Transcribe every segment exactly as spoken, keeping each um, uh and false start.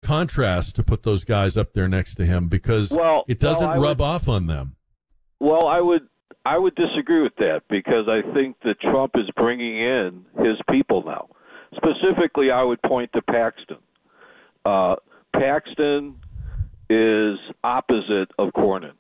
contrast to put those guys up there next to him because well, it doesn't well, rub would, off on them. Well, I would I would disagree with that because I think that Trump is bringing in his people now. Specifically, I would point to Paxton. Uh, Paxton is opposite of Cornyn.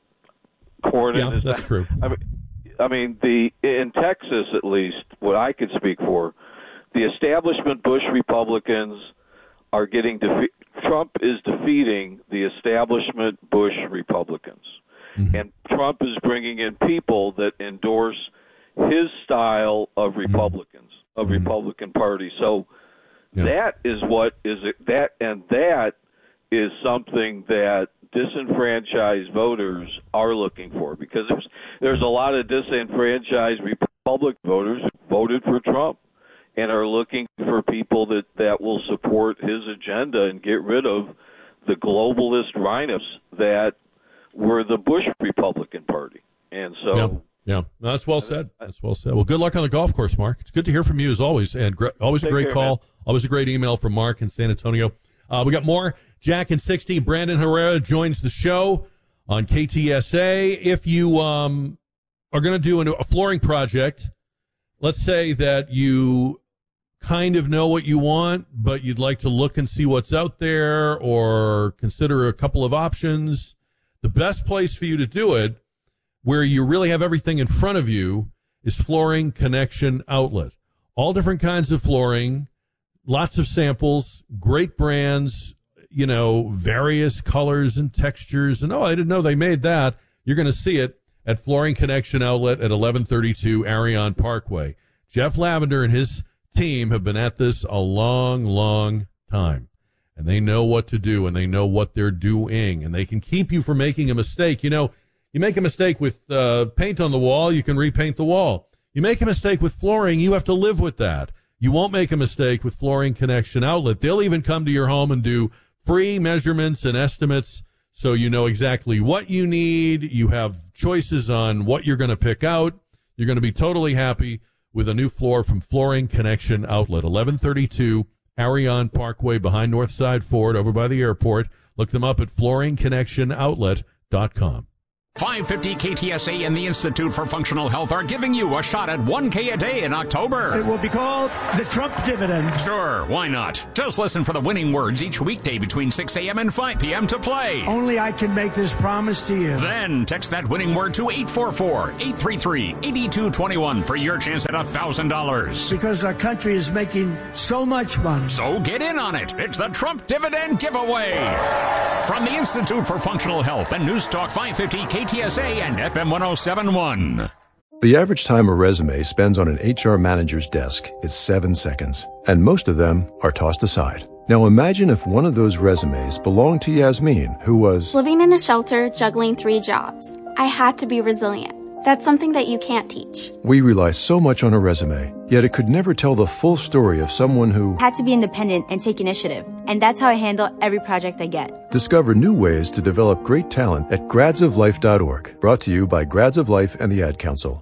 Cornyn yeah, is that's not, true. I mean, I mean, the in Texas at least, what I could speak for, the establishment Bush Republicans are getting defe- Trump is defeating the establishment Bush Republicans, mm-hmm. and Trump is bringing in people that endorse his style of Republicans, mm-hmm. of Republican Party. So yeah. that is what is it, that, and that is something that disenfranchised voters are looking for, because there's there's a lot of disenfranchised Republican voters who voted for Trump and are looking for people that, that will support his agenda and get rid of the globalist rhinos that were the Bush Republican Party. And so, yeah, yeah. No, that's well said. That's well said. Well, good luck on the golf course, Mark. It's good to hear from you as always, and gre- always a great care, call. Man. Always a great email from Mark in San Antonio. Uh, we got more. Jack and sixty. Brandon Herrera joins the show on K T S A. If you um, are going to do a flooring project, let's say that you kind of know what you want, but you'd like to look and see what's out there or consider a couple of options, the best place for you to do it, where you really have everything in front of you, is Flooring Connection Outlet. All different kinds of flooring, lots of samples, great brands, you know, various colors and textures. And, oh, I didn't know they made that. You're going to see it at Flooring Connection Outlet at eleven thirty-two Arion Parkway. Jeff Lavender and his team have been at this a long, long time. And they know what to do, and they know what they're doing. And they can keep you from making a mistake. You know, you make a mistake with uh, paint on the wall, you can repaint the wall. You make a mistake with flooring, you have to live with that. You won't make a mistake with Flooring Connection Outlet. They'll even come to your home and do free measurements and estimates so you know exactly what you need. You have choices on what you're going to pick out. You're going to be totally happy with a new floor from Flooring Connection Outlet, eleven thirty-two Arion Parkway behind Northside Ford over by the airport. Look them up at flooring connection outlet dot com. five fifty K T S A and the Institute for Functional Health are giving you a shot at one K a day in October. It will be called the Trump dividend. Sure, why not? Just listen for the winning words each weekday between six a.m. and five p.m. to play. Only I can make this promise to you. Then text that winning word to eight four four, eight three three, eight two two one for your chance at one thousand dollars. Because our country is making so much money. So get in on it. It's the Trump dividend giveaway. From the Institute for Functional Health and News Talk five fifty K T S A and F M ten seventy-one. The average time a resume spends on an H R manager's desk is seven seconds, and most of them are tossed aside. Now imagine if one of those resumes belonged to Yasmin, who was living in a shelter, juggling three jobs. I had to be resilient. That's something that you can't teach. We rely so much on a resume, yet it could never tell the full story of someone who had to be independent and take initiative. And that's how I handle every project I get. Discover new ways to develop great talent at grads of life dot org. Brought to you by Grads of Life and the Ad Council.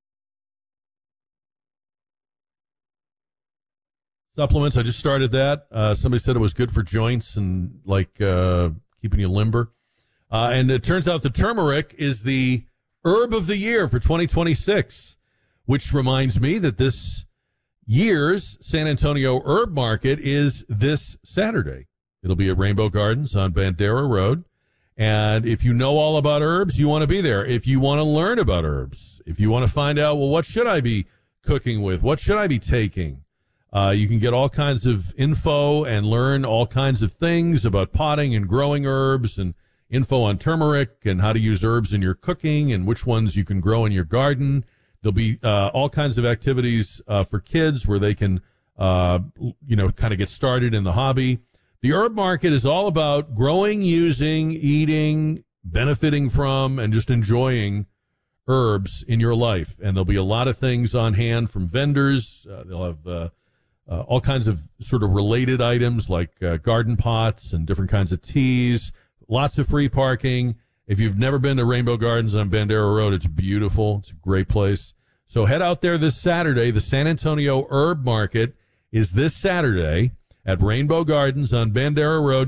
Supplements, I just started that. Uh, somebody said it was good for joints and like uh, keeping you limber. Uh, and it turns out the turmeric is the herb of the year for twenty twenty-six, which reminds me that this year's San Antonio Herb Market is this Saturday. It'll be at Rainbow Gardens on Bandera Road. And if you know all about herbs, you want to be there. If you want to learn about herbs, if you want to find out, well, what should I be cooking with? What should I be taking? Uh, you can get all kinds of info and learn all kinds of things about potting and growing herbs, and info on turmeric and how to use herbs in your cooking and which ones you can grow in your garden. There'll be uh, all kinds of activities uh, for kids where they can, uh, you know, kind of get started in the hobby. The herb market is all about growing, using, eating, benefiting from, and just enjoying herbs in your life. And there'll be a lot of things on hand from vendors. Uh, they'll have uh, uh, all kinds of sort of related items like uh, garden pots and different kinds of teas. Lots of free parking. If you've never been to Rainbow Gardens on Bandera Road, it's beautiful. It's a great place. So head out there this Saturday. The San Antonio Herb Market is this Saturday at Rainbow Gardens on Bandera Road.